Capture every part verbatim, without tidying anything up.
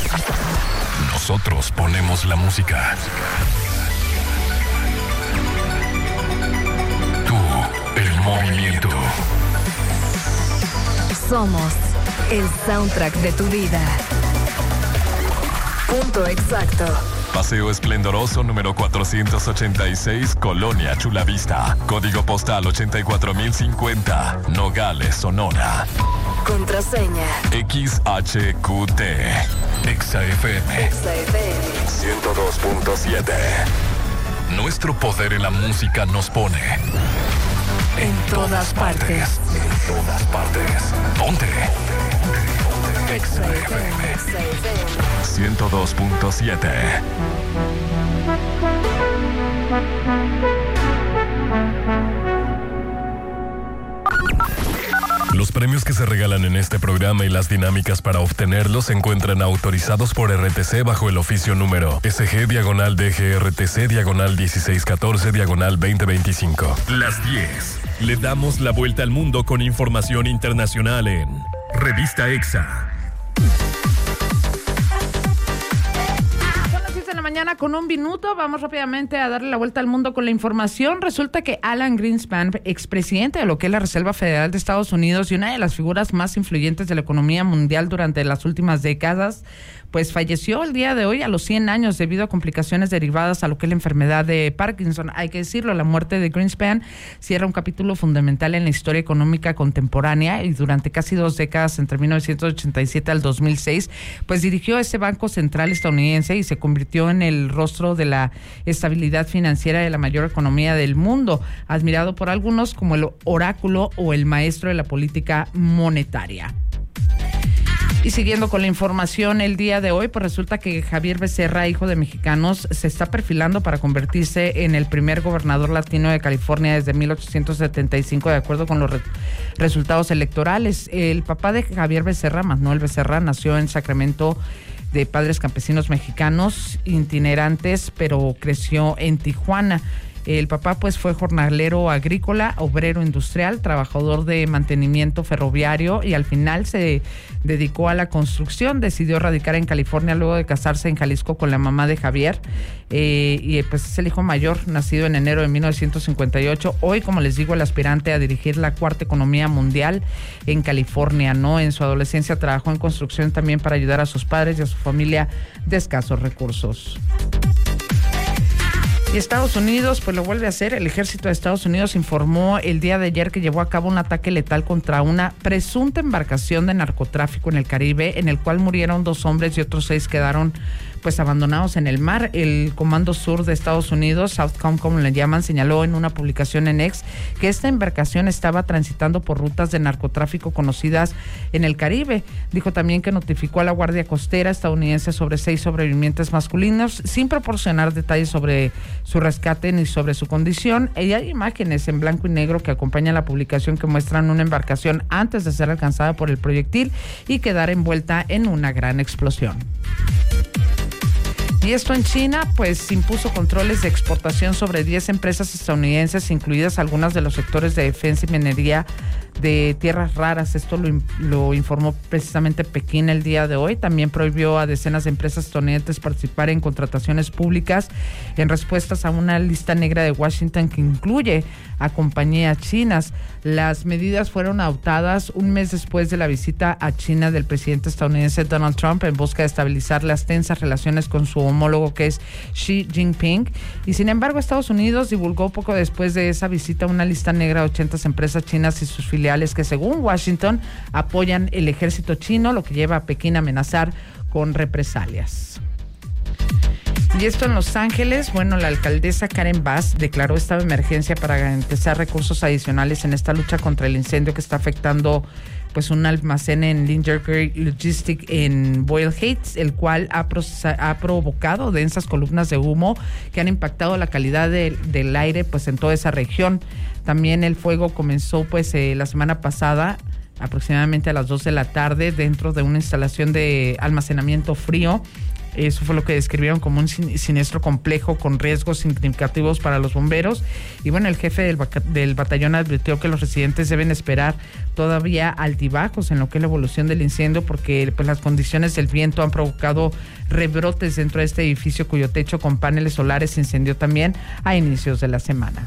Nosotros ponemos la música. Tú, el movimiento. Somos el soundtrack de tu vida. Punto exacto. Paseo Esplendoroso número cuatrocientos ochenta y seis, Colonia Chulavista. Código postal ochenta y cuatro mil cincuenta, Nogales, Sonora. Contraseña X H Q T. Exa F M. Exa F M ciento dos punto siete. Nuestro poder en la música nos pone en todas partes. En todas partes. Ponte. Exa F M ciento dos punto siete. Los premios que se regalan en este programa y las dinámicas para obtenerlos se encuentran autorizados por R T C bajo el oficio número S G diagonal D G R T C diagonal dieciséis catorce diagonal veinte veinticinco. Las diez. Le damos la vuelta al mundo con información internacional en Revista Exa. Mañana con un minuto, vamos rápidamente a darle la vuelta al mundo con la información. Resulta que Alan Greenspan, expresidente de lo que es la Reserva Federal de Estados Unidos y una de las figuras más influyentes de la economía mundial durante las últimas décadas, pues falleció el día de hoy a los cien años debido a complicaciones derivadas a lo que es la enfermedad de Parkinson. Hay que decirlo, la muerte de Greenspan cierra un capítulo fundamental en la historia económica contemporánea y durante casi dos décadas, entre mil novecientos ochenta y siete al dos mil seis, pues dirigió ese Banco Central estadounidense y se convirtió en el rostro de la estabilidad financiera de la mayor economía del mundo, admirado por algunos como el oráculo o el maestro de la política monetaria. Y siguiendo con la información el día de hoy, pues resulta que Javier Becerra, hijo de mexicanos, se está perfilando para convertirse en el primer gobernador latino de California desde mil ochocientos setenta y cinco, de acuerdo con los re- resultados electorales. El papá de Javier Becerra, Manuel Becerra, nació en Sacramento de padres campesinos mexicanos itinerantes, pero creció en Tijuana. El papá pues fue jornalero agrícola, obrero industrial, trabajador de mantenimiento ferroviario y al final se dedicó a la construcción. Decidió radicar en California luego de casarse en Jalisco con la mamá de Javier eh, y pues es el hijo mayor, nacido en enero de mil novecientos cincuenta y ocho. Hoy, como les digo, el aspirante a dirigir la cuarta economía mundial en California, ¿no? En su adolescencia trabajó en construcción también para ayudar a sus padres y a su familia de escasos recursos. Y Estados Unidos, pues lo vuelve a hacer. El ejército de Estados Unidos informó el día de ayer que llevó a cabo un ataque letal contra una presunta embarcación de narcotráfico en el Caribe, en el cual murieron dos hombres y otros seis quedaron pues abandonados en el mar. El Comando Sur de Estados Unidos, Southcom como le llaman, señaló en una publicación en X que esta embarcación estaba transitando por rutas de narcotráfico conocidas en el Caribe. Dijo también que notificó a la Guardia Costera estadounidense sobre seis sobrevivientes masculinos, sin proporcionar detalles sobre su rescate ni sobre su condición. Y hay imágenes en blanco y negro que acompañan la publicación que muestran una embarcación antes de ser alcanzada por el proyectil y quedar envuelta en una gran explosión. Y esto en China, pues impuso controles de exportación sobre diez empresas estadounidenses, incluidas algunas de los sectores de defensa y minería de tierras raras. Esto lo, lo informó precisamente Pekín el día de hoy. También prohibió a decenas de empresas estadounidenses participar en contrataciones públicas en respuestas a una lista negra de Washington que incluye a compañías chinas. Las medidas fueron adoptadas un mes después de la visita a China del presidente estadounidense Donald Trump en busca de estabilizar las tensas relaciones con su homólogo que es Xi Jinping. Y sin embargo, Estados Unidos divulgó poco después de esa visita una lista negra de ochenta empresas chinas y sus filiales que según Washington apoyan el ejército chino, lo que lleva a Pekín a amenazar con represalias. Y esto en Los Ángeles, bueno, la alcaldesa Karen Bass declaró estado de emergencia para garantizar recursos adicionales en esta lucha contra el incendio que está afectando pues un almacén en Lingerie Logistic en Boyle Heights, el cual ha, proce- ha provocado densas columnas de humo que han impactado la calidad de, del aire pues en toda esa región. También el fuego comenzó pues eh, la semana pasada aproximadamente a las dos de la tarde dentro de una instalación de almacenamiento frío Eso fue lo que describieron como un siniestro complejo con riesgos significativos para los bomberos. Y bueno, el jefe del, del batallón advirtió que los residentes deben esperar todavía altibajos en lo que es la evolución del incendio, porque pues, las condiciones del viento han provocado rebrotes dentro de este edificio, cuyo techo con paneles solares se incendió también a inicios de la semana.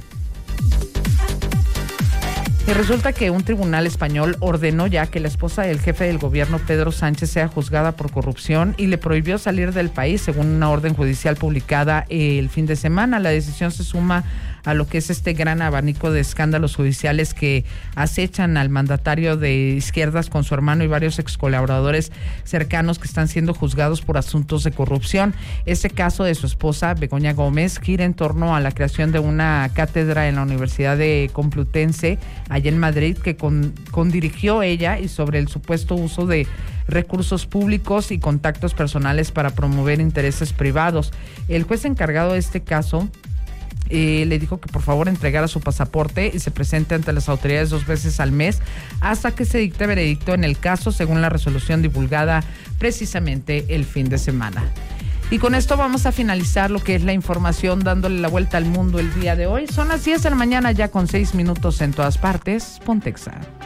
Y resulta que un tribunal español ordenó ya que la esposa del jefe del gobierno, Pedro Sánchez, sea juzgada por corrupción y le prohibió salir del país, según una orden judicial publicada el fin de semana. La decisión se suma a lo que es este gran abanico de escándalos judiciales que acechan al mandatario de izquierdas con su hermano y varios ex colaboradores cercanos que están siendo juzgados por asuntos de corrupción. Este caso de su esposa, Begoña Gómez, gira en torno a la creación de una cátedra en la Universidad de Complutense, allá en Madrid, que con, condirigió ella, y sobre el supuesto uso de recursos públicos y contactos personales para promover intereses privados. El juez encargado de este caso Eh, le dijo que por favor entregara su pasaporte y se presente ante las autoridades dos veces al mes hasta que se dicte veredicto en el caso, según la resolución divulgada precisamente el fin de semana. Y con esto vamos a finalizar lo que es la información, dándole la vuelta al mundo el día de hoy. Son las diez de la mañana, ya con seis minutos en todas partes. Pontexa.